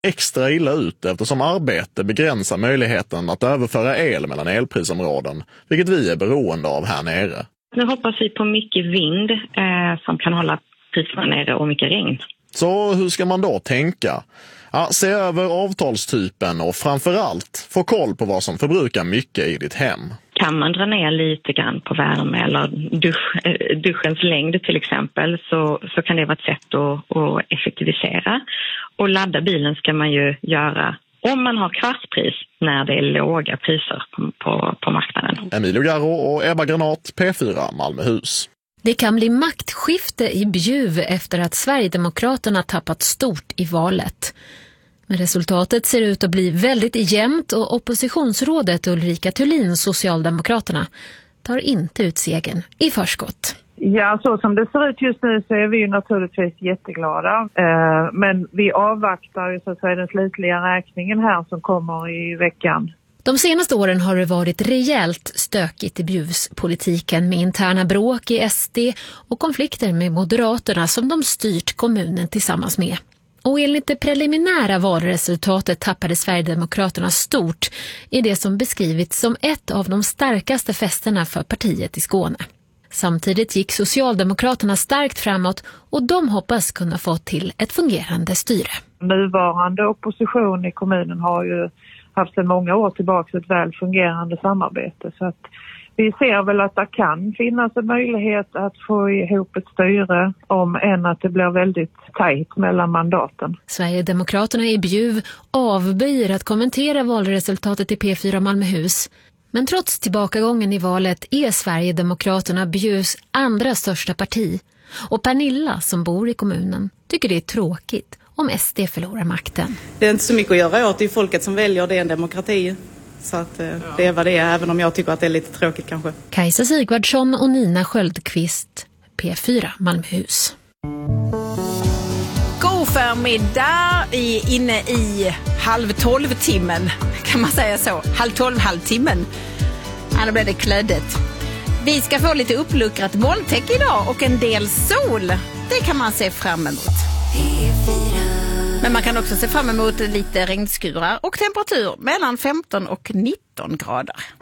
extra illa ut eftersom arbete begränsar möjligheten att överföra el mellan elprisområden, vilket vi är beroende av här nere. Nu hoppas vi på mycket vind som kan hålla priserna nere och mycket regn. Så hur ska man då tänka? Ja, se över avtalstypen och framförallt få koll på vad som förbrukar mycket i ditt hem. Kan man dra ner lite grann på värme eller duschens längd till exempel så kan det vara ett sätt att effektivisera. Och ladda bilen ska man ju göra om man har kvartspris när det är låga priser på marknaden. Emilio Garro och Ebba Granat, P4 Malmöhus. Det kan bli maktskifte i Bjuv efter att Sverigedemokraterna tappat stort i valet. Men resultatet ser ut att bli väldigt jämnt och oppositionsrådet Ulrika Thulin, Socialdemokraterna, tar inte ut segern i förskott. Ja, så som det ser ut just nu så är vi ju naturligtvis jätteglada. Men vi avvaktar ju så att säga den slutliga räkningen här som kommer i veckan. De senaste åren har det varit rejält stökigt i Bjuvspolitiken med interna bråk i SD och konflikter med Moderaterna som de styrt kommunen tillsammans med. Och enligt det preliminära valresultatet tappade Sverigedemokraterna stort i det som beskrivits som ett av de starkaste fästena för partiet i Skåne. Samtidigt gick Socialdemokraterna starkt framåt och de hoppas kunna få till ett fungerande styre. Nuvarande opposition i kommunen har ju haft sedan många år tillbaka ett väl fungerande samarbete. Så att vi ser väl att det kan finnas en möjlighet att få ihop ett styre om än att det blir väldigt tajt mellan mandaten. Sverigedemokraterna i Bjuv avböjer att kommentera valresultatet i P4 Malmöhus. Men trots tillbakagången i valet är Sverigedemokraterna Bjuvs andra största parti. Och Pernilla som bor i kommunen tycker det är tråkigt om SD förlorar makten. Det är inte så mycket att göra åt, det är folket som väljer, det är en demokrati. Så att det är vad det är, även om jag tycker att det är lite tråkigt kanske. Kajsa Sigvardsson och Nina Sköldqvist, P4 Malmöhus. God förmiddag inne i 11:30-timmen, kan man säga så. 11:30-timmen. Annars blir det klödet. Vi ska få lite uppluckrat molntäcke idag och en del sol. Det kan man se fram emot. Men man kan också se fram emot lite regnskurar och temperatur mellan 15 och 19 grader.